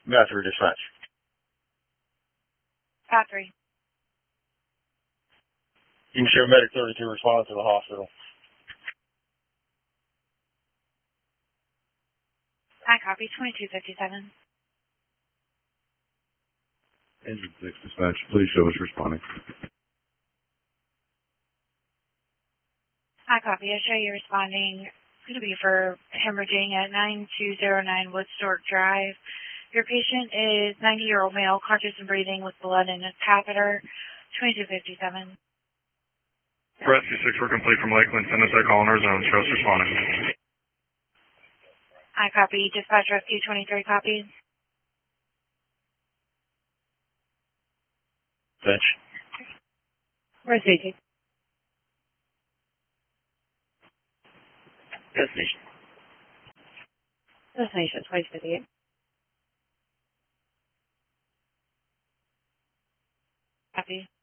Guthrie Dispatch. Guthrie. You can show Medic 32 responding to the hospital. I copy 2257. Engine 6 Dispatch, please show us responding. I copy. I show you responding. It's going to be for hemorrhaging at 9209 Woodstock Drive. Your patient is 90-year-old male, conscious and breathing with blood in his catheter. 2257. Rescue 6, we're complete from Lakeland. Send us that call in our zone. Show us responding. I copy. Dispatch Rescue 23 copies. Fetch. Received. Destination. Destination 2058. Copy.